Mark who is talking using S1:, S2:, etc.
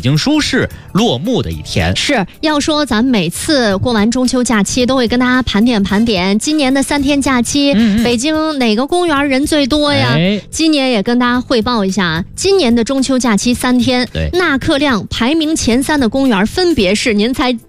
S1: 京书市落幕的一天。
S2: 是要说咱每次过完中秋假期都会跟大家盘点今年的3天假期，北京哪个公园人最多呀？今年也跟大家汇报一下，今年的中秋假期3天，纳客量排名前3的公园分别是，您猜